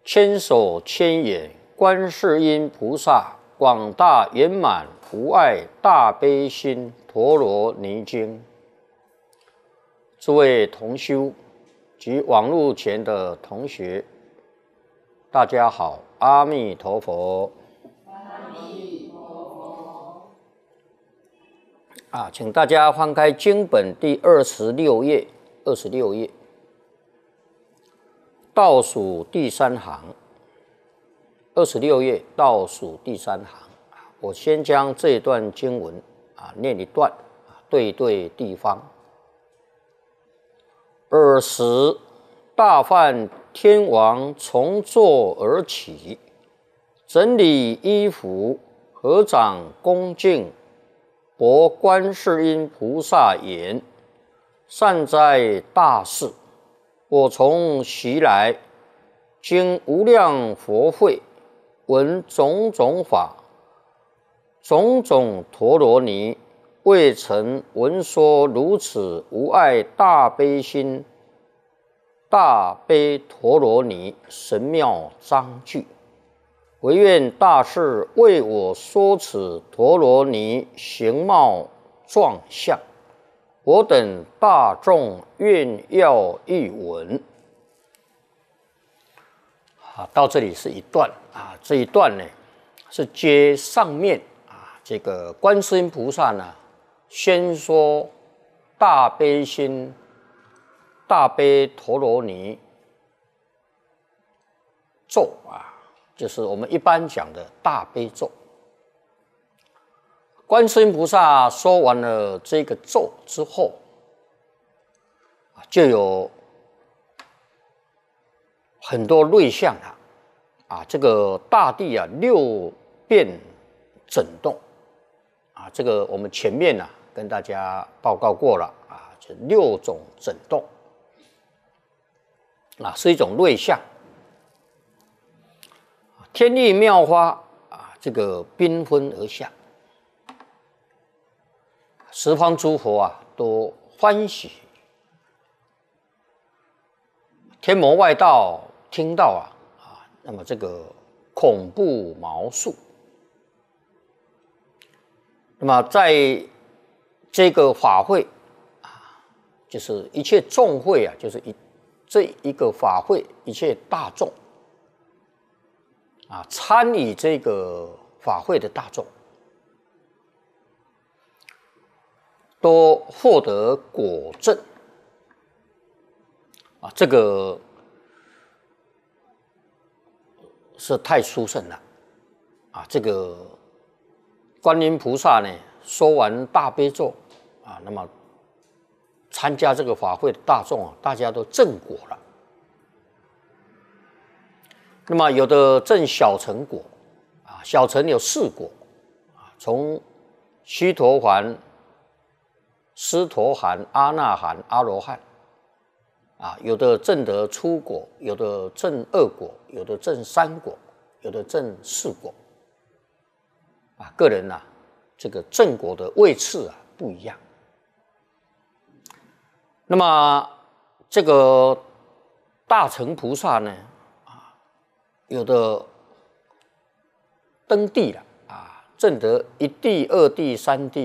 千手千眼观世音菩萨广大圆满无碍大悲心陀罗尼经。诸位同修及网络前的同学，大家好，阿弥陀佛。 阿弥陀佛。请大家翻开经本第26页，26页倒数第3行，26页倒数第3行。我先将这一段经文念一段，对地方。尔时，大梵天王从座而起，整理衣服，合掌恭敬，薄观世音菩萨言：善哉大士！我从昔来经无量佛会，闻种种法，种种陀罗尼，未曾闻说如此无碍大悲心大悲陀罗尼神妙章句，唯愿大士为我说此陀罗尼形貌状相，我等大众愿要一闻。到这里是一段这一段呢是接上面这个观世音菩萨呢先说大悲心大悲陀罗尼咒就是我们一般讲的大悲咒。观世音菩萨说完了这个咒之后，就有很多瑞相这个大地6变震动这个我们前面跟大家报告过了就6种震动是一种瑞相。天地妙花这个缤纷而下，十方诸佛都欢喜，天魔外道听到那么这个恐怖毛肃。那么在这个法会就是一切众会就是这一个法会，一切大众参与这个法会的大众都获得果证这个是太殊胜了这个观音菩萨呢说完大悲咒那么参加这个法会的大众大家都证果了。那么有的证小乘果小乘有4果从须陀洹、斯陀含、阿那含、阿罗汉有的证得初果，有的证2果，有的证3果，有的证4果个人这个证果的位次不一样。那么这个大乘菩萨呢有的登地了证得1地、2地、3地、